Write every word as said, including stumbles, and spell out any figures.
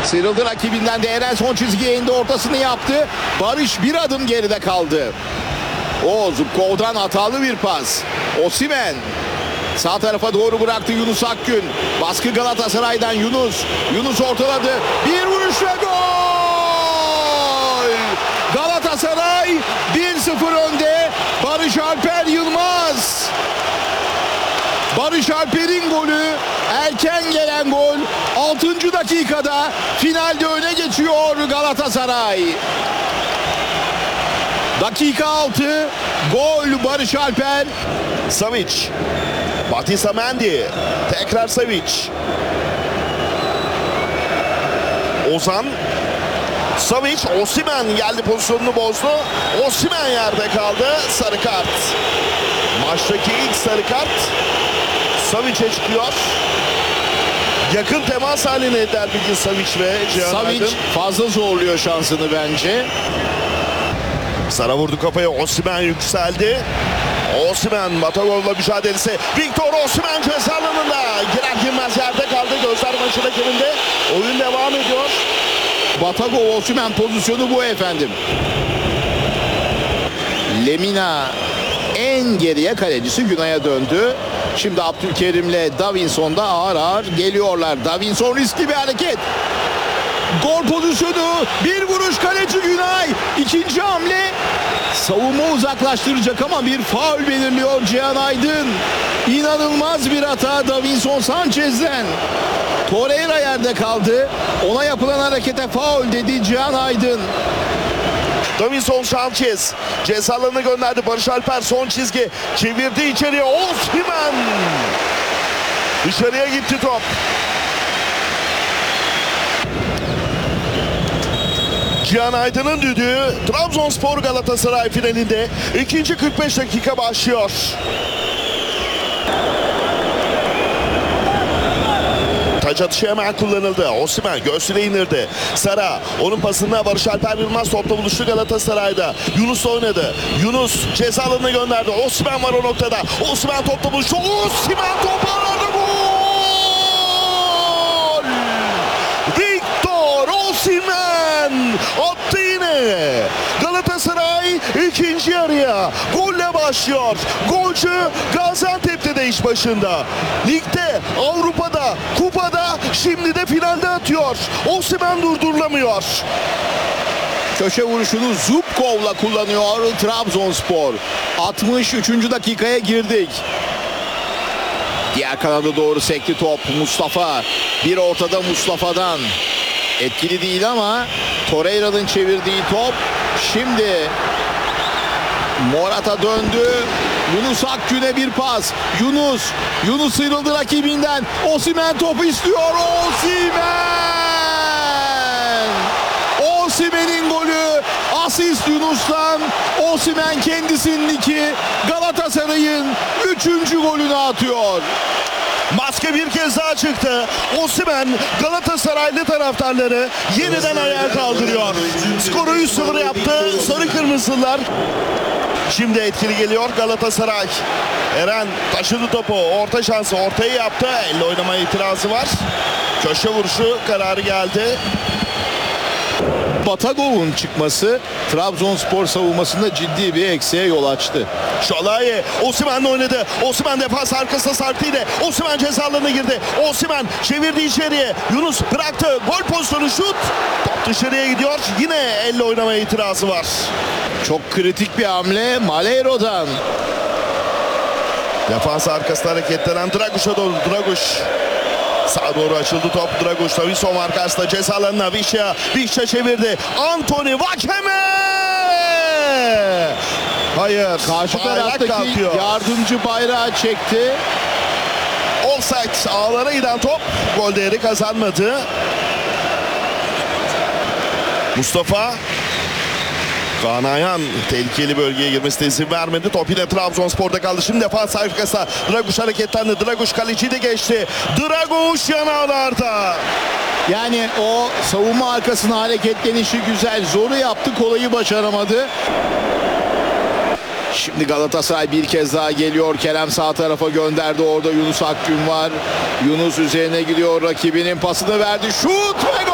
Sıyrıldı rakibinden de Eren son çizgiye indi, ortasını yaptı. Barış bir adım geride kaldı. O Zubkov'dan hatalı bir pas. Osimhen sağ tarafa doğru bıraktı Yunus Akgün. Baskı Galatasaray'dan Yunus. Yunus ortaladı. Bir vuruş ve gol! Galatasaray bir sıfır önde. Barış Alper Yılmaz. Barış Alper'in golü, erken gelen gol. altıncı dakikada finalde öne geçiyor Galatasaray. Dakika altı, gol Barış Alper. Savic. Batista Mendy. Tekrar Savic. Ozan. Savic. Osimhen geldi, pozisyonunu bozdu. Osimhen yerde kaldı. Sarı kart. Maçtaki ilk sarı kart Savic'e çıkıyor. Yakın temas haline eder bir gün Savic ve Cihan Savic Aydın. fazla zorluyor şansını bence. Sara vurdu kafaya. Osimhen yükseldi. Osimhen Batagov'la mücadelesi. Victor Osimhen ceza alanında. Girer girmez yerde kaldı. Gözler maçı rakibinde. Oyun devam ediyor. Batagov Osimhen pozisyonu bu efendim. Lemina en geriye, kalecisi Günay'a döndü. Şimdi Abdülkerim'le Davinson da ağır ağır geliyorlar. Davinson riskli bir hareket. Gol pozisyonu, bir vuruş, kaleci Günay. İkinci hamle savunma uzaklaştıracak ama bir faul belirliyor Cihan Aydın. İnanılmaz bir hata Davinson Sanchez'den. Torreira yerde kaldı. Ona yapılan harekete faul dedi Cihan Aydın. Davinson Sanchez ceza alanına gönderdi. Barış Alper son çizgi. Çevirdi içeriye. Osimhen. Dışarıya gitti top. Cihan Aydın'ın düdüğü Trabzonspor Galatasaray finalinde ikinci kırk beş dakika başlıyor. Taç atışı hemen kullanıldı. Osimhen göğsüne indirdi. Sara onun pasına Barış Alper Yılmaz topla buluştu Galatasaray'da. Yunus oynadı. Yunus ceza alanına gönderdi. Osimhen var o noktada. Osimhen topla buluştu. Osimhen topu aradı. Gol! Victor Osimhen attı yine. Galatasaray ikinci yarıya golle başlıyor. Golcü Gaziantep'te de iş başında. Ligde, Avrupa'da, kupada, şimdi de finalde atıyor. Osimhen durdurulamıyor. Köşe vuruşunu Zubkov'la kullanıyor Trabzonspor. altmış üçüncü dakikaya girdik. Diğer kanada doğru sekti top. Mustafa. Bir ortada Mustafa'dan. Etkili değil ama Torreira'nın çevirdiği top. Şimdi Morata döndü. Yunus Akgün'e bir pas. Yunus. Yunus sıyrıldı rakibinden. Osimhen topu istiyor. Osimhen. Osimhen'in golü. Asist Yunus'tan. Osimhen kendisinin iki. Galatasaray'ın üçüncü golünü atıyor. Maske bir kez daha çıktı. Osimhen Galatasaraylı taraftarları yeniden ayağa kaldırıyor. Skoru üç sıfır yaptı sarı kırmızılar. Şimdi etkili geliyor Galatasaray. Eren taşıdı topu. Orta şansı, ortayı yaptı. Elle oynamaya itirazı var. Köşe vuruşu kararı geldi. Batagov'un çıkması Trabzonspor savunmasında ciddi bir eksiğe yol açtı. Şalay Osimhen'le oynadı. Osimhen defans arkasına sarktı yine. Osimhen ceza alanına girdi. Osimhen çevirdi içeriye. Yunus bıraktı. Gol pozisyonu, şut. Top dışarıya gidiyor. Yine elle oynamaya itirazı var. Çok kritik bir hamle Malheiro'dan. Defans arkasında hareketlenen Draguş'a doğru. Draguş. Sağa doğru açıldı top. Draguş Davinson var karşısında ceza alanına. Vişya. Vişya çevirdi. Anthony Vakeme. Hayır. Karşı bayrak taraftaki kalkıyor. yardımcı bayrağı çekti. Offside, ağlara giden top gol değeri kazanmadı. Mustafa Kaan Ayhan tehlikeli bölgeye girmesine izin vermedi. Top yine Trabzonspor'da kaldı. Şimdi defans arkasına Draguş hareketlendi. Draguş kaleciyi de geçti. Draguş yanağlarda. Yani o savunma arkasına hareketlenişi güzel. Zoru yaptı, kolayı başaramadı. Şimdi Galatasaray bir kez daha geliyor. Kerem sağ tarafa gönderdi. Orada Yunus Akgün var. Yunus üzerine gidiyor. Rakibinin pasını verdi. Şut ve